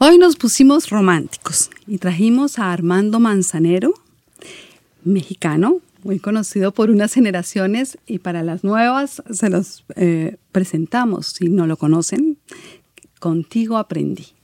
Hoy nos pusimos románticos y trajimos a Armando Manzanero, mexicano, muy conocido por unas generaciones, y para las nuevas se los presentamos. Si no lo conocen, Contigo aprendí.